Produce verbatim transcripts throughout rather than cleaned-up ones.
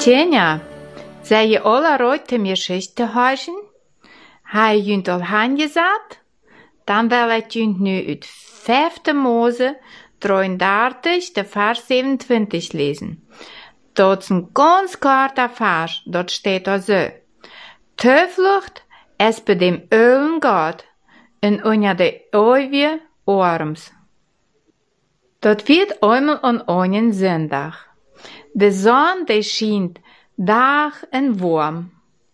Tjena, zei je alle ooit te meer schicht te huizen? Hij junt al hangesat? Dan wil ik junt nu uit vijfde Mose drieëndertig, de vers zevenentwintig lezen. Dat is een ganz korter vers, dat steht da so. Tevlucht es bei dem Ölen Gott en onder de eeuwige arms. Dat wird einmal an einen Sonntag. De zon die schijnt dag en warm.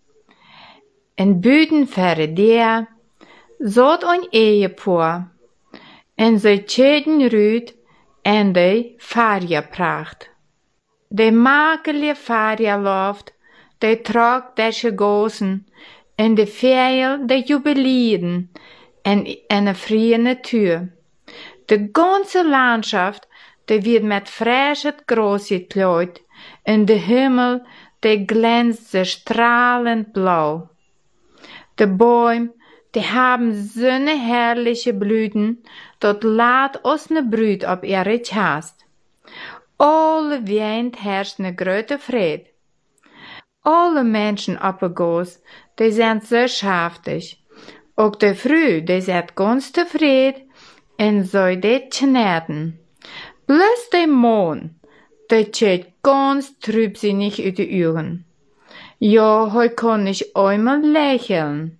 En buiten verre der zat een ehepaar. En zij tjeden ruit en de farjapracht. De makelige farjaloft, de trok deze gozen, en de veel de jubilieren, en, en een vrije natuur. De ganze Landschaft, die wird met frisches Gras gekleid, en de Himmel, die glänzt strahlend blau. De Bäume, die haben so ne herrliche Blüten, dat laat ons ne Brüd op ihre Chast. Alle Wind herrscht ne grote Fried. Alle Menschen op de Gas, die sind so schaftig. Ook de Früh, die sind ganz tevreden, en so die kneten. Bloß de Mond, der schaut ganz trübsinnig uit de Uhren. Ja, hij kann nicht einmal lächeln.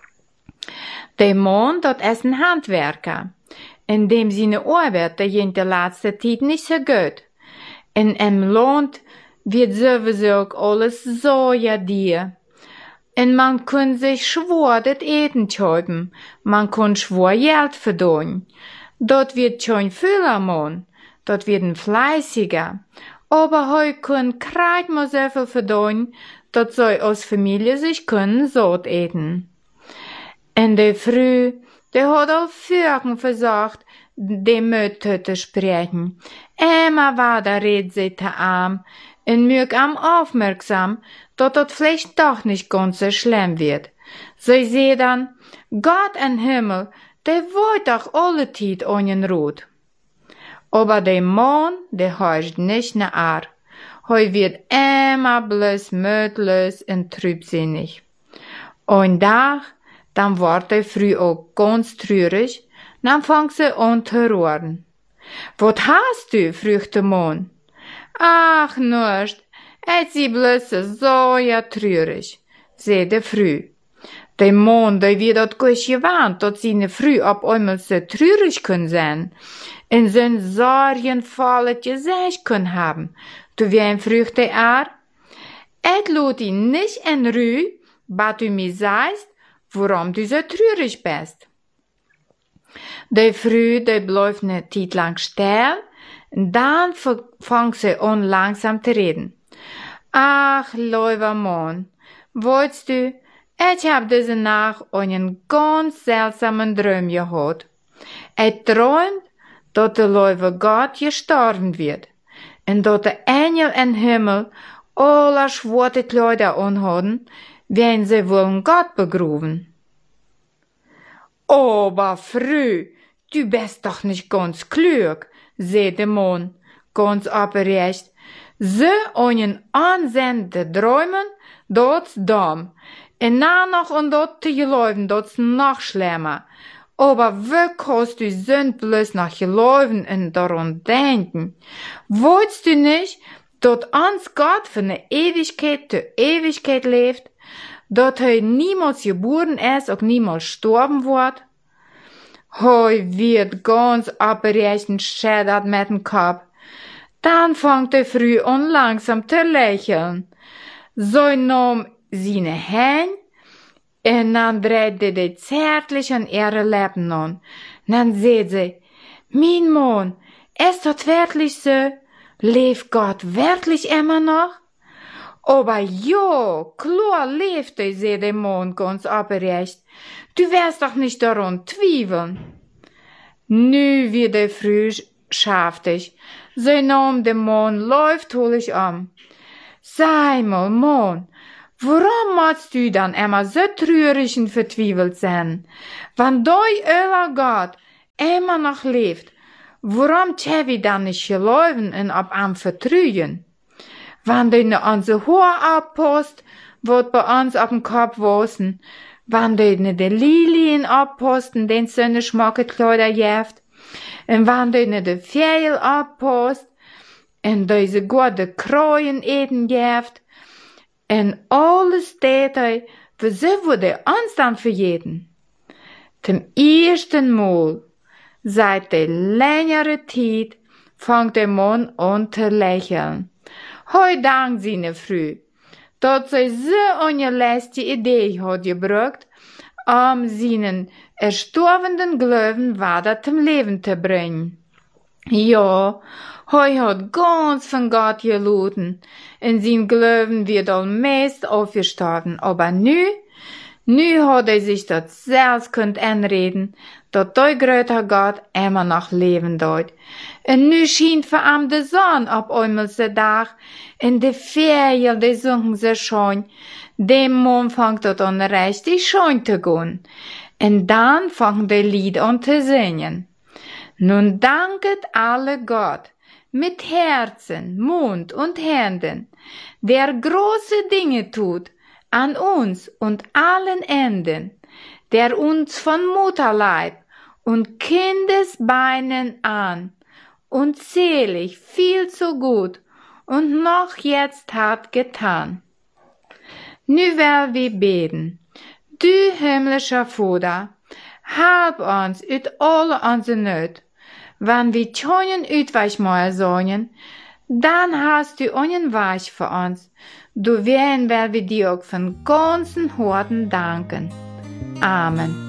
De Mond, dat is een handwerker. En dem seine Arbeit, der ging de laatste tijd nicht so gut. En im Land wird sowieso ook alles so ja dir. En man kann sich schwor das Eten kaufen. Man kann schwor Geld verdienen. Dat wird schon vieler Mann. Dat wird ein fleißiger. Aber heu kann kreit mal so viel verdienen, dat soll aus Familie sich können satt eten. En de Früh, de hat al Vögen versucht, de Mütter zu sprechen. Immer war da red sie te arm, en mög am aufmerksam, dat dat vielleicht doch nicht ganz so schlimm wird. Sie seh dann, Gott en Himmel, de wollt doch alle Tid einen Rot. Aber der Mann, der heuscht nicht ne Ar. Heu wird immer bloß mütlos und trübsinnig. Ein Tag, dann ward er früh auch ganz traurig, dann fang sie an zu rohren. Wat hast du? fragt der Mann. Ach, nuscht, et sie bloß so ja traurig, sagt der Früh. Der Mann, der wird dat gut gewarnt, dat sie ne Früh ab einmal so traurig können sein, en zijn sorgenvolles Gesicht können haben. Du wien fragt der Ar, et lot ihn nicht in Ruhe, bat du mir sagst, warum du so traurig bist. Der Früh, der bleibt ne Zeit lang still, und dann fangt sie an langsam zu reden. Ach, lieber Mann, weißt du, ich hab diese Nacht einen ganz seltsamen Traum gehabt. Ich träumt, dat der lieve Gott gestorben wird, en dat de Engel en Himmel alle schwarze Kleider anhatten, wenn sie wollen Gott begraben. Aber Früh, du bist doch nicht ganz klug, sagt der Mann, ganz aufrecht. So einen ansehnlichen Träumen, dat's dumm. En na noch an dat te geloven, dat's noch schlimmer. Aber wie kannst du sind bloß nach geloven und daran denken? Wolltest du nicht, dat ans Gott von der Ewigkeit zu Ewigkeit lebt? Dat hij niemals geboren ist und niemals sterben wird? Hij wird ganz abgerechnet schädert mit dem Kopf. Dann fängt er früh an langsam zu lächeln. So nahm seine Hände, en dan dreht de de zärtlich an ihre Lippen an. Dan sagt sie, mein Mann, ist das wirklich so? Lebt Gott wirklich immer noch? Aber ja, klar lebt er, sagt der Mann ganz aufrecht. Du wirst doch nicht daran zweifeln. Nu wird der Früh schaftig. Sie nahm den Mann läuftholig an. Sei mal, Mann, warum musst du dann immer so traurig und vertwiebelt sein? Wenn dein euer Gott immer noch lebt, warum tja wir dann nicht geloven und ab am vertrauen? wann du ne unser Haar abpasst, wird bei uns auf dem Kopf wasen, wann du ne de Lilien abposten, den seine schmacke Kleider jeft, und wann du ne de Vögel abpost, und diese gute Kreuen eten jeft, und alles Detail, für so wurde uns dann für jeden. Zum ersten Mal, seit der längere Zeit, fängt der Mann an zu lächeln. Heu dank seine Früh, dass sie so eine lästige Idee hat gebracht, um seinen erstorbenen Glauben weiter zum Leben zu bringen. Ja, heu hat ganz von Gott geluten, und sein Glauben wird allmähst aufgestorben, aber nu, nu hat er sich das selbst könnt anreden, dass der größte Gott immer noch leben dort. Und nu scheint für ihm die Sonne ab einmal so Dach, und die Vögel, die singen so schön. Dem Mond fängt dort an richtig schön zu gehen. Und dann fangen die Lied an zu singen. Nun danket alle Gott, mit Herzen, Mund und Händen, der große Dinge tut, an uns und allen Enden, der uns von Mutterleib und Kindesbeinen an, und selig viel zu gut und noch jetzt hat getan. Nu will wir beten. Du himmlischer Vater, halb uns ut alle unsere Nöt. Wenn wir keinen Utweich mehr sagen, dann hast du einen Weich für uns. Du werden, weil wir dir auch von ganzen Herzen danken. Amen.